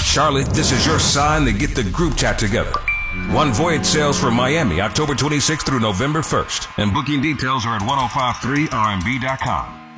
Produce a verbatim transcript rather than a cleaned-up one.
Charlotte, this is your sign to get the group chat together. One Voyage sails for Miami October twenty-sixth through November first. And booking details are at ten fifty-three R M B dot com.